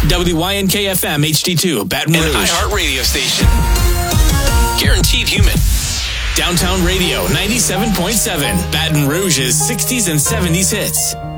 WYNK-FM HD2, Baton Rouge. An iHeart radio station. Guaranteed human. Downtown Radio 97.7, Baton Rouge's 60s and 70s hits.